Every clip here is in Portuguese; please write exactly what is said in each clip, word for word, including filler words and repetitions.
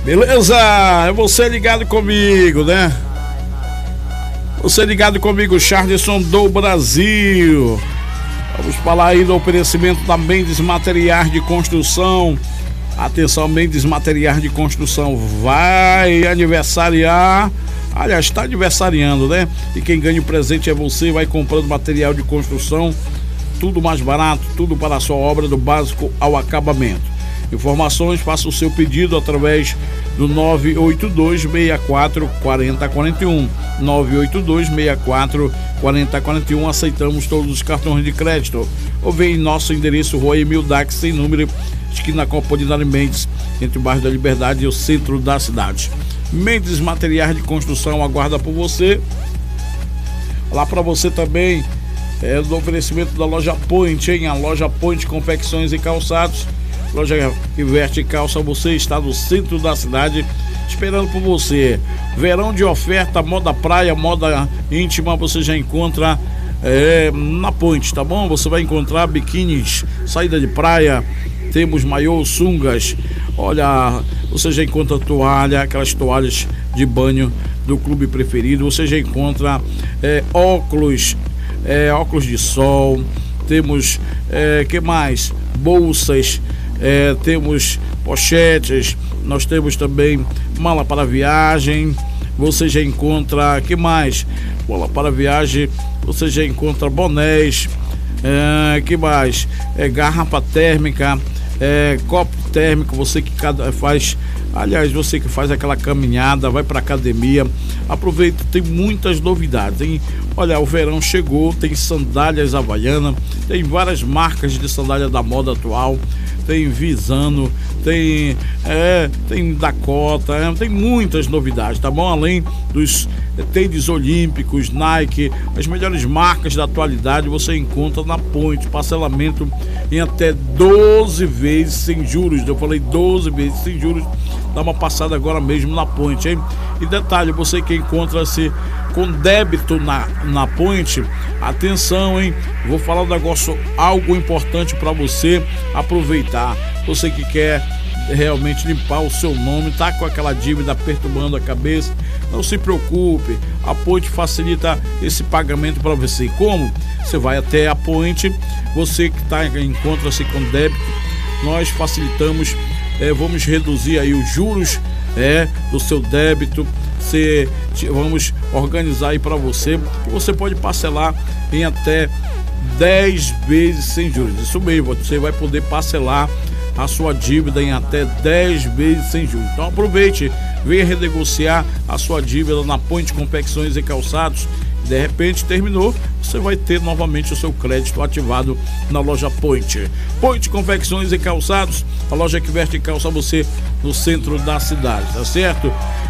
Beleza? É você ligado comigo, né? Você ligado comigo, Charleson do Brasil. Vamos falar aí do oferecimento da Mendes Materiais de Construção. Atenção, Mendes Materiais de Construção vai aniversariar. Aliás, está aniversariando, né? E quem ganha o presente é você, vai comprando material de construção, tudo mais barato, tudo para a sua obra, do básico ao acabamento. Informações, faça o seu pedido através do nove oito dois, seis quatro, quatro zero quatro um. nove oito dois, seis quatro, quatro zero quatro um. Aceitamos todos os cartões de crédito. Ou vem em nosso endereço, Rua Emil Dax, sem número, esquina com a Apolinário Mendes, entre o bairro da Liberdade e o centro da cidade. Mendes Materiais de Construção aguarda por você. Lá para você também é do oferecimento da loja Point, hein? A loja Point Confecções e Calçados. Loja que veste calça, você está no centro da cidade esperando por você. Verão de oferta, moda praia, moda íntima, você já encontra é, na Point, tá bom? Você vai encontrar biquínis, saída de praia, temos maiô, sungas. Olha, você já encontra toalha, aquelas toalhas de banho do clube preferido. Você já encontra é, óculos, é, óculos de sol. Temos, é, que mais? Bolsas. É, temos pochetes, nós temos também mala para viagem, você já encontra, que mais? Mala para viagem, você já encontra bonés, é, que mais? É, garrafa térmica, é, copo térmico, você que cada, faz, aliás, você que faz aquela caminhada, vai para academia, aproveita, tem muitas novidades, hein? Olha, o verão chegou, tem sandálias havaianas, tem várias marcas de sandália da moda atual. Tem Visano, tem, é, tem Dakota, é, tem muitas novidades, tá bom? Além dos tênis olímpicos, Nike, as melhores marcas da atualidade você encontra na Point, parcelamento em até doze vezes sem juros. Eu falei doze vezes sem juros, dá uma passada agora mesmo na Point, hein? E detalhe, você que encontra-se com débito na, na Point, atenção, hein? Vou falar um negócio, algo importante para você aproveitar. Você que quer realmente limpar o seu nome, tá com aquela dívida perturbando a cabeça, não se preocupe, a Point facilita esse pagamento para você. Como? Você vai até a Point, você que tá, encontra-se com débito, nós facilitamos, é, vamos reduzir aí os juros é, do seu débito. Se, vamos organizar aí para você, que você pode parcelar em até dez vezes sem juros. Isso mesmo, você vai poder parcelar a sua dívida em até dez vezes sem juros. Então aproveite, venha renegociar a sua dívida na Point Confecções e Calçados. De repente terminou, você vai ter novamente o seu crédito ativado na loja Point. Point Confecções e Calçados, a loja que veste calça você no centro da cidade, tá certo?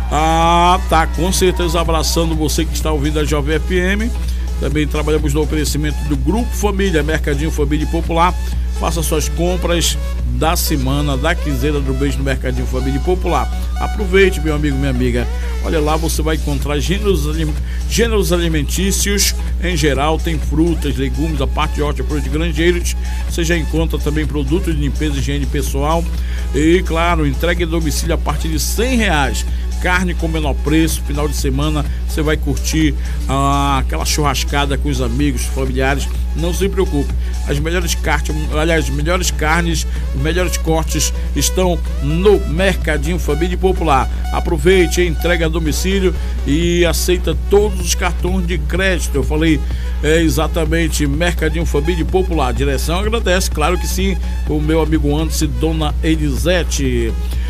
Ah, tá, com certeza abraçando você que está ouvindo a Jovem F M. Também trabalhamos no oferecimento do Grupo Família, Mercadinho Família Popular. Faça suas compras da semana, da quinzena do mês no Mercadinho Família Popular. Aproveite, meu amigo, minha amiga. Olha lá, você vai encontrar gêneros, gêneros alimentícios em geral. Tem frutas, legumes, a parte de hortifruti de granjeiros. Você já encontra também produtos de limpeza e higiene pessoal. E, claro, entrega em domicílio a partir de cem reais. Carne com menor preço, final de semana você vai curtir ah, aquela churrascada com os amigos, familiares. Não se preocupe, as melhores carnes, aliás, as melhores carnes, os melhores cortes estão no Mercadinho Família Popular. Aproveite, entrega a domicílio e aceita todos os cartões de crédito. Eu falei é, exatamente Mercadinho Família Popular. A direção agradece, claro que sim, o meu amigo Anderson e Dona Elisete.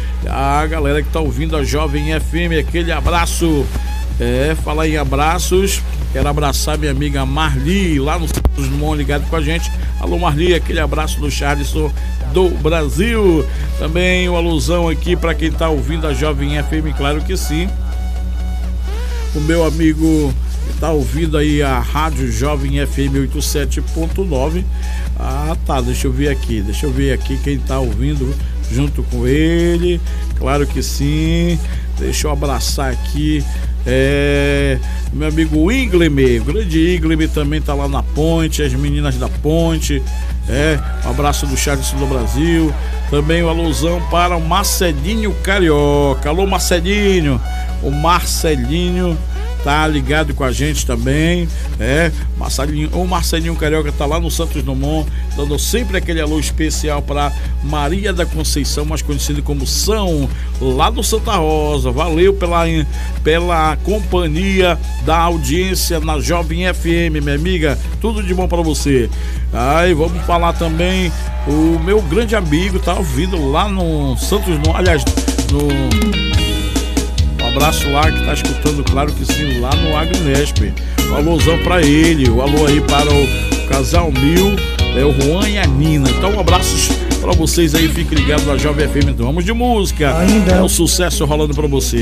A galera que tá ouvindo a Jovem F M, aquele abraço. É, falar em abraços, quero abraçar minha amiga Marli, lá no Santos Dumont, ligado com a gente. Alô Marli, aquele abraço do Charleson do Brasil. Também uma alusão aqui para quem tá ouvindo a Jovem F M, claro que sim. O meu amigo que tá ouvindo aí a Rádio Jovem F M oitenta e sete ponto nove. Ah, tá, deixa eu ver aqui, deixa eu ver aqui quem tá ouvindo junto com ele, claro que sim. Deixa eu abraçar aqui É, meu amigo Ingleme, o grande Ingleme também tá lá na Ponte, as meninas da Ponte. É, um abraço do Charles do Brasil. Também o alusão para o Marcelinho Carioca. Alô, Marcelinho. O Marcelinho tá ligado com a gente também. É, Marcelinho, o Marcelinho Carioca tá lá no Santos Dumont, dando sempre aquele alô especial para Maria da Conceição, mais conhecida como São, lá do Santa Rosa. Valeu pela, pela companhia da audiência na Jovem F M, minha amiga. Tudo de bom para você. Aí vamos falar também o meu grande amigo tá ouvindo lá no Santos Dumont, aliás, no Um abraço lá que tá escutando, claro que sim, lá no Agnesp. Um alôzão pra ele, o alô aí para o Casal Mil, é o Juan e a Nina. Então um abraço pra vocês aí, fiquem ligados na Jovem F M. Então, vamos de música, ainda é o sucesso rolando pra você.